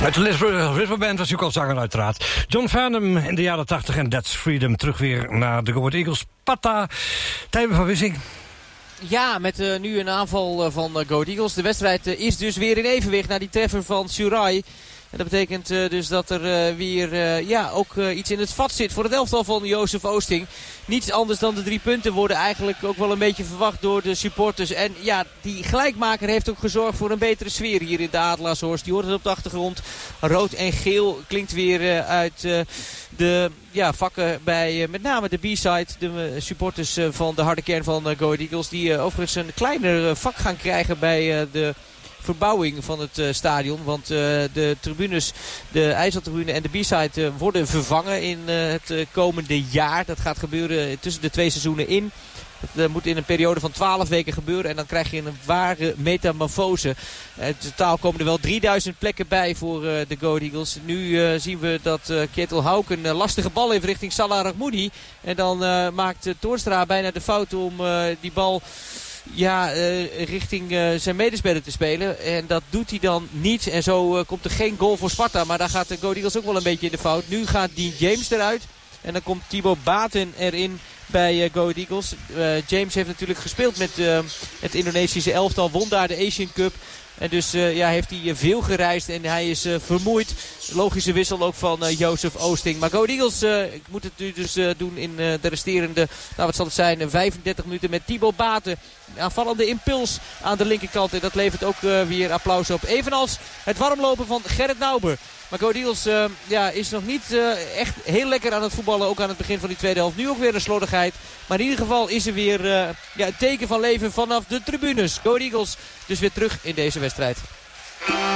Uit de River Band was u al zanger uiteraard. John Farnham in de jaren 80 en That's Freedom. Terug weer naar de Go Ahead Eagles. Pata, Tijmen van Wissing. Ja, met nu een aanval van Go Ahead Eagles. De wedstrijd is dus weer in evenwicht na die treffer van Surai. En dat betekent dus dat er weer ook iets in het vat zit voor het elftal van Jozef Oosting. Niets anders dan de 3 punten worden eigenlijk ook wel een beetje verwacht door de supporters. En ja, die gelijkmaker heeft ook gezorgd voor een betere sfeer hier in de Adelaarshorst. Je hoort het op de achtergrond. Rood en geel klinkt weer uit de vakken bij met name de B-side. De supporters van de harde kern van Go Ahead Eagles. Die overigens een kleiner vak gaan krijgen bij de verbouwing van het stadion. Want de tribunes, de IJsseltribune en de B-side worden vervangen in het komende jaar. Dat gaat gebeuren tussen de 2 seizoenen in. Dat moet in een periode van 12 weken gebeuren. En dan krijg je een ware metamorfose. In totaal komen er wel 3000 plekken bij voor de Go Ahead Eagles. Nu zien we dat Ketel Hauk een lastige bal heeft richting Salah Rahmoudi. En dan maakt Toornstra bijna de fout om die bal richting zijn medespeler te spelen. En dat doet hij dan niet. En zo komt er geen goal voor Sparta. Maar daar gaat de Go Ahead Eagles ook wel een beetje in de fout. Nu gaat Dean James eruit. En dan komt Thibaut Baten erin bij Go Ahead Eagles. James heeft natuurlijk gespeeld met het Indonesische elftal. Won daar de Asian Cup. En dus heeft hij veel gereisd en hij is vermoeid. Logische wissel ook van Jozef Oosting. Maar Go Ahead Eagles moet het nu dus doen in de resterende, wat zal het zijn, 35 minuten met Thibaut Baten. Aanvallende impuls aan de linkerkant. En dat levert ook weer applaus op. Evenals het warmlopen van Gerrit Nauber. Maar Go Ahead Eagles is nog niet echt heel lekker aan het voetballen. Ook aan het begin van die tweede helft. Nu ook weer een slordigheid. Maar in ieder geval is er weer een teken van leven vanaf de tribunes. Go Ahead Eagles dus weer terug in deze wedstrijd.